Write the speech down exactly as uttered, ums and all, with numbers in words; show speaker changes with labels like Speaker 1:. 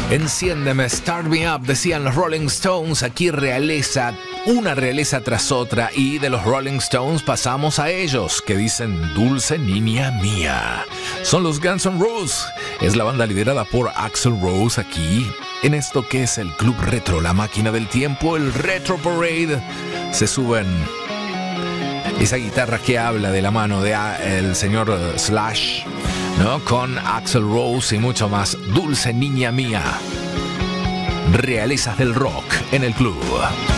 Speaker 1: Enciéndeme, start me up, decían los Rolling Stones. Aquí realeza, una realeza tras otra. Y de los Rolling Stones pasamos a ellos, que dicen dulce niña mía. Son los Guns N' Roses. Es la banda liderada por Axl Rose aquí, en esto que es el Club Retro, la máquina del tiempo, el Retro Parade. Se suben esa guitarra que habla de la mano de el señor Slash, ¿no? Con Axl Rose y mucho más. Dulce niña mía. Realezas del rock en el club.